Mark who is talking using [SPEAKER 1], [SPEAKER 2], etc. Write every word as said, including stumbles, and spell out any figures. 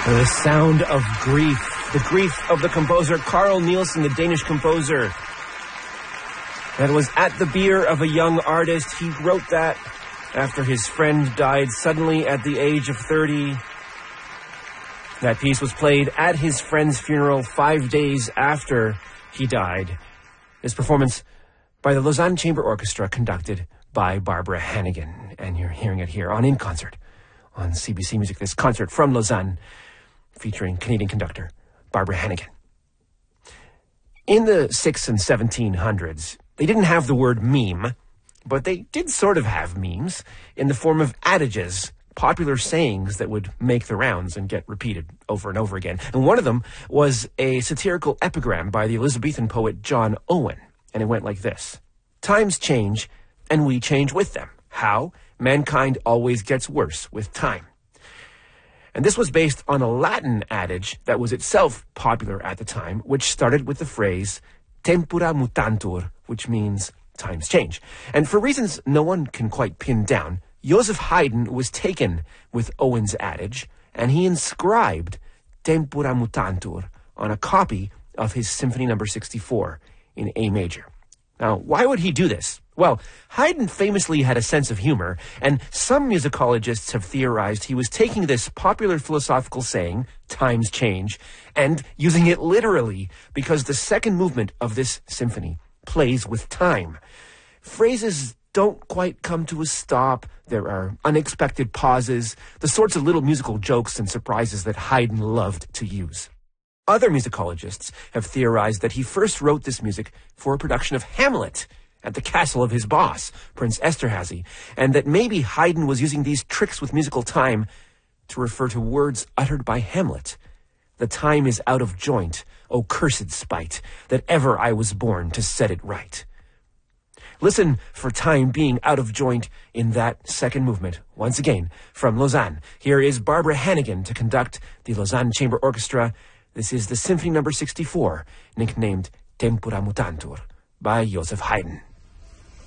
[SPEAKER 1] The sound of grief. The grief of the composer Carl Nielsen, the Danish composer. That was at the bier of a young artist. He wrote that after his friend died suddenly at the age of thirty. That piece was played at his friend's funeral five days after he died. This performance by the Lausanne Chamber Orchestra, conducted by Barbara Hannigan. And you're hearing it here on In Concert on C B C Music. This concert from Lausanne, featuring Canadian conductor Barbara Hannigan. In the six and seventeen hundreds, they didn't have the word meme, but they did sort of have memes in the form of adages, popular sayings that would make the rounds and get repeated over and over again. And one of them was a satirical epigram by the Elizabethan poet John Owen, and it went like this: "Times change, and we change with them. How? Mankind always gets worse with time." And this was based on a Latin adage that was itself popular at the time, which started with the phrase tempora mutantur, which means times change. And for reasons no one can quite pin down, Joseph Haydn was taken with Owen's adage, and he inscribed tempora mutantur on a copy of his Symphony number sixty-four in A major. Now, why would he do this? Well, Haydn famously had a sense of humor, and some musicologists have theorized he was taking this popular philosophical saying, times change, and using it literally, because the second movement of this symphony plays with time. Phrases don't quite come to a stop. There are unexpected pauses, the sorts of little musical jokes and surprises that Haydn loved to use. Other musicologists have theorized that he first wrote this music for a production of Hamlet at the castle of his boss, Prince Esterhazy, and that maybe Haydn was using these tricks with musical time to refer to words uttered by Hamlet. "The time is out of joint, O cursed spite, that ever I was born to set it right." Listen for time being out of joint in that second movement. Once again, from Lausanne, here is Barbara Hannigan to conduct the Lausanne Chamber Orchestra. This is the Symphony number sixty-four, nicknamed Tempora Mutantur by Joseph Haydn.